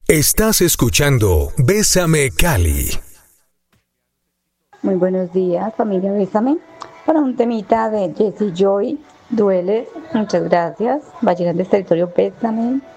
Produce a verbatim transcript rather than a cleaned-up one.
Estás escuchando Bésame Cali. Muy buenos días, familia Bésame. Para un temita de Jessie Joy, Duele. Muchas gracias. Va a llegar del territorio Bésame.